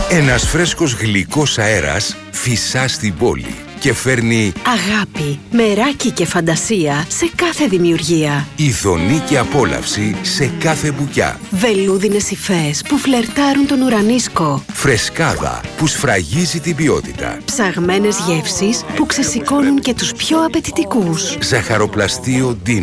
Ένας φρέσκος γλυκός αέρας φυσά στην πόλη και φέρνει αγάπη, μεράκι και φαντασία σε κάθε δημιουργία. ειδονή και απόλαυση σε κάθε μπουκιά. Βελούδινες υφές που φλερτάρουν τον ουρανίσκο. Φρεσκάδα που σφραγίζει την ποιότητα. Ψαγμένες γεύσεις που ξεσηκώνουν και τους πιο απαιτητικούς. Ζαχαροπλαστείο Ντίνο.